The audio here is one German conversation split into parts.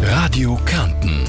Radio Kärnten.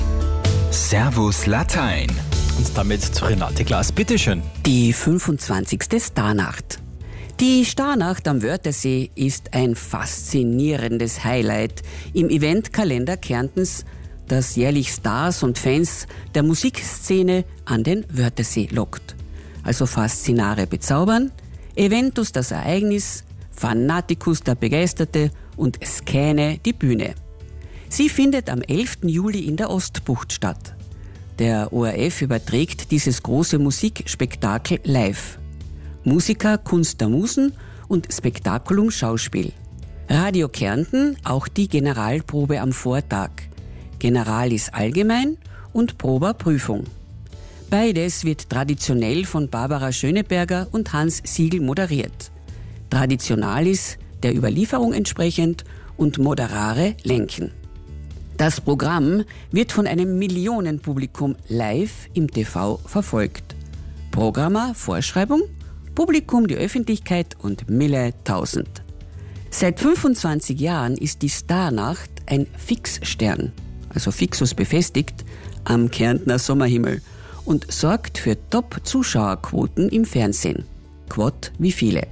Servus Latein. Und damit zu Renate Glas. Bitteschön. Die 25. Starnacht. Die Starnacht am Wörthersee ist ein faszinierendes Highlight im Eventkalender Kärntens, das jährlich Stars und Fans der Musikszene an den Wörthersee lockt. Also Faszinare bezaubern, Eventus das Ereignis, Fanaticus der Begeisterte und Skäne die Bühne. Sie findet am 11. Juli in der Ostbucht statt. Der ORF überträgt dieses große Musikspektakel live. Musiker, Kunst der Musen und Spektakulum Schauspiel. Radio Kärnten auch die Generalprobe am Vortag. Generalis allgemein und Proba Prüfung. Beides wird traditionell von Barbara Schöneberger und Hans Siegel moderiert. Traditionalis der Überlieferung entsprechend und Moderare lenken. Das Programm wird von einem Millionenpublikum live im TV verfolgt. Programmer, Vorschreibung, Publikum, die Öffentlichkeit und Mille 1000. Seit 25 Jahren ist die Starnacht ein Fixstern, also fixus befestigt, am Kärntner Sommerhimmel und sorgt für Top-Zuschauerquoten im Fernsehen. Quod wie viele.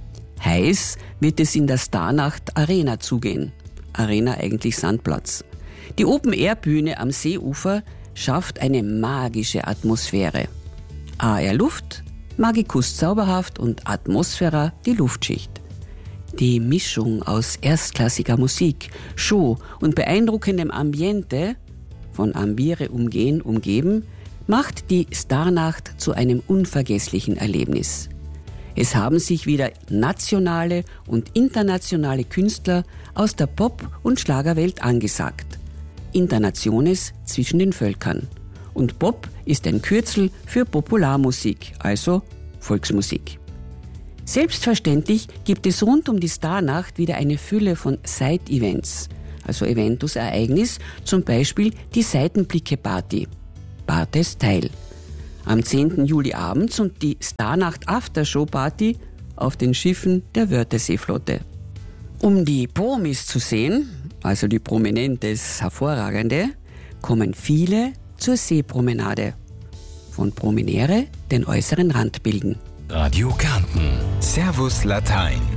Heiß wird es in der Starnacht Arena zugehen. Arena eigentlich Sandplatz. Die Open-Air-Bühne am Seeufer schafft eine magische Atmosphäre. AR Luft, Magicus zauberhaft und Atmosphära die Luftschicht. Die Mischung aus erstklassiger Musik, Show und beeindruckendem Ambiente, von Ambiere umgeben, macht die Starnacht zu einem unvergesslichen Erlebnis. Es haben sich wieder nationale und internationale Künstler aus der Pop- und Schlagerwelt angesagt. Internationes zwischen den Völkern. Und Pop ist ein Kürzel für Popularmusik, also Volksmusik. Selbstverständlich gibt es rund um die Starnacht wieder eine Fülle von Side-Events, also Eventus-Ereignis, zum Beispiel die Seitenblicke-Party, Bartes Teil. Am 10. Juli abends und die Starnacht Aftershow-Party auf den Schiffen der Wörtherseeflotte. Um die Promis zu sehen, also die Prominentes Hervorragende, kommen viele zur Seepromenade. Von Promenere den äußeren Rand bilden. Radio Kärnten. Servus Latein.